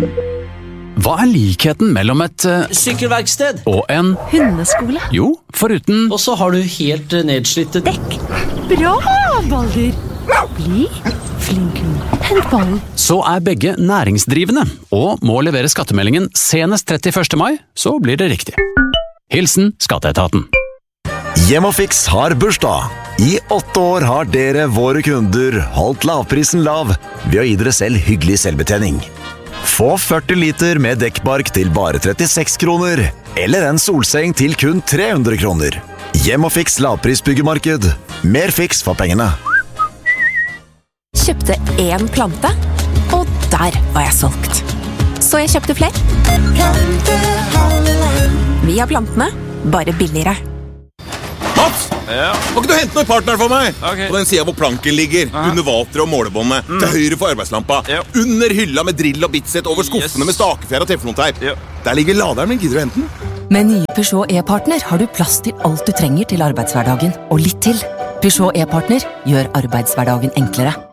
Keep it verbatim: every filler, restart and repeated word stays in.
Hva er likheten mellom et uh, Sykkelverksted. og en Hundeskole. Jo, foruten Og så har du helt uh, nedslitte Dekk. Bra, Balder. Bli flink hund. Hent ballen. så er begge næringsdrivende og må levere skattemeldingen senest trettiførste mai, så blir det riktig. Hilsen Skatteetaten. Hjemmefix har bursdag. I åtte år har dere, våre kunder, holdt lavprisen lav ved å gi dere selv hyggelig selvbetjening. Få førti liter med dekkbark til bare trettiseks kroner, eller en solseng til kun tre hundre kroner. Hjemmefix lavprisbyggemarked. Mer fiks for pengene. Kjøpte én plante, og der var jeg solgt. Så jeg kjøpte flere. Vi har plantene, bare billigere. Mats! Ja. Må ikke du hente noe i partner for meg? Ok. På den siden hvor planken ligger, Aha. under vater og målebåndet, Mm. til høyre for arbeidslampa, Ja. under hylla med drill og bitset, over skuffene Yes. med stakefjær og teflonteip. Ja. Der ligger laderen min, gidder du hente den? Med nye Peugeot e-partner har du plass til alt du trenger til arbeidshverdagen, og litt til. Peugeot e-partner gjør arbeidshverdagen enklere.